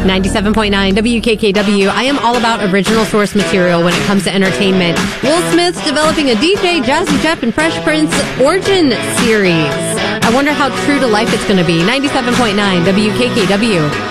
97.9 WKKW. I am all about original source material when it comes to entertainment. Will Smith's developing a DJ, Jazzy Jeff, and Fresh Prince origin series. I wonder how true to life it's going to be. 97.9 WKKW.